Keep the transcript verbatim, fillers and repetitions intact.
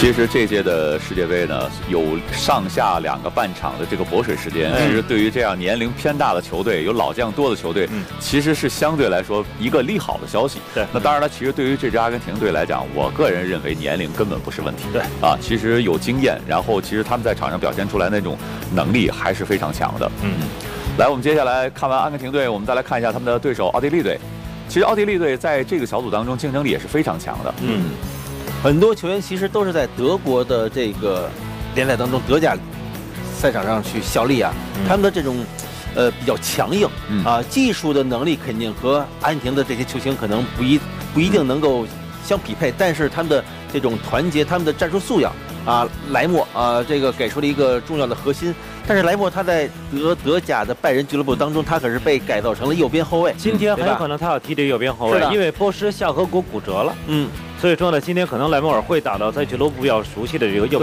其实这届的世界杯呢，有上下两个半场的这个搏水时间，其实对于这样年龄偏大的球队，有老将多的球队，嗯、其实是相对来说一个利好的消息。 对， 那当然了，其实对于这支阿根廷队来讲，我个人认为年龄根本不是问题。 对啊，其实有经验，然后其实他们在场上表现出来那种能力还是非常强的。嗯，来，我们接下来看完阿根廷队，我们再来看一下他们的对手奥地利队。其实奥地利队在这个小组当中竞争力也是非常强的。 嗯，很多球员其实都是在德国的这个联赛当中德甲赛场上去效力啊，嗯、他们的这种呃比较强硬、嗯、啊，技术的能力肯定和阿根廷的这些球星可能不一不一定能够相匹配，但是他们的这种团结，他们的战术素养啊，莱莫啊，这个给出了一个重要的核心。但是莱莫他在德德甲的拜仁俱乐部当中，他可是被改造成了右边后卫。 今天很有可能他要踢这右边后卫，因为波什下颌骨骨折了。嗯，所以说呢，今天可能莱莫尔会打到在俱乐部比较熟悉的这个右边。